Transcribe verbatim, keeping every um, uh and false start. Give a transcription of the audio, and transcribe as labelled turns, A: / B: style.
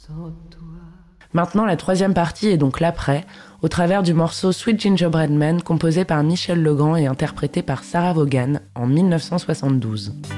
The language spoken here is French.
A: Maintenant, la troisième partie est donc l'après, au travers du morceau Sweet Gingerbread Man composé par Michel Legrand et interprété par Sarah Vaughan en dix-neuf cent soixante-douze.